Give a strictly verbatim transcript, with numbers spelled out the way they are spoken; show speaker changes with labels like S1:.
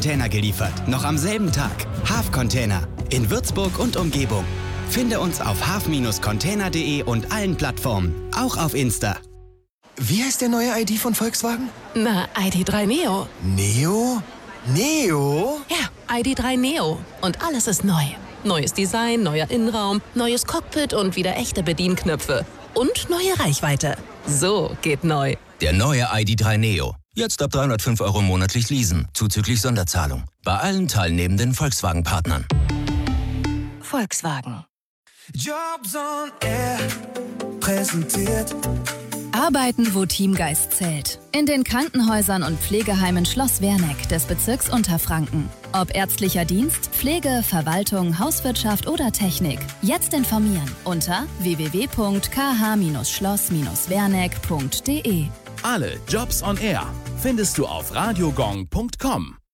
S1: Container geliefert. Noch am selben Tag. Haaf Container. In Würzburg und Umgebung. Finde uns auf haaf Container punkt de und allen Plattformen. Auch auf Insta.
S2: Wie heißt der neue I D von Volkswagen?
S3: Na, I D drei Neo.
S2: Neo? Neo?
S3: Ja, I D drei Neo. Und alles ist neu. Neues Design, neuer Innenraum, neues Cockpit und wieder echte Bedienknöpfe. Und neue Reichweite. So geht neu.
S4: Der neue I D drei Neo. Jetzt ab dreihundertfünf Euro monatlich leasen, zuzüglich Sonderzahlung. Bei allen teilnehmenden Volkswagen-Partnern.
S3: Volkswagen.
S5: Jobs on Air präsentiert.
S6: Arbeiten, wo Teamgeist zählt. In den Krankenhäusern und Pflegeheimen Schloss Werneck des Bezirks Unterfranken. Ob ärztlicher Dienst, Pflege, Verwaltung, Hauswirtschaft oder Technik. Jetzt informieren unter w w w punkt k h schloss werneck punkt de.
S7: Alle Jobs on Air findest du auf radiogong punkt com.